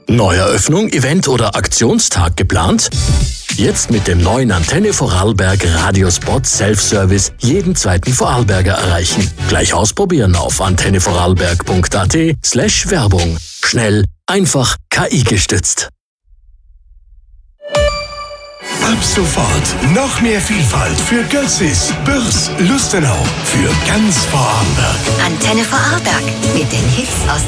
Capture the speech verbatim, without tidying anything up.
Neueröffnung, Event oder Aktionstag geplant? Jetzt mit dem neuen Antenne Vorarlberg Radiospot Self-Service jeden zweiten Vorarlberger erreichen. Gleich ausprobieren auf antennevorarlberg.at slash Werbung. Schnell, einfach, K I gestützt. Ab sofort noch mehr Vielfalt für Götzis, Bürs, Lustenau, für ganz Vorarlberg. Antenne Vorarlberg mit den Hits aus